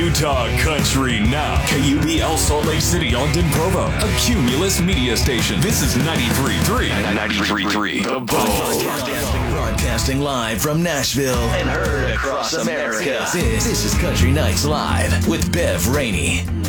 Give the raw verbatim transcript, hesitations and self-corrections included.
Utah Country now. K U B L Salt Lake City, Ogden, Provo. A Cumulus media station. This is ninety-three point three. ninety-three point three. The Bull. Broadcasting live from Nashville and heard across America. This, this is Country Nights Live with Bev Rainey.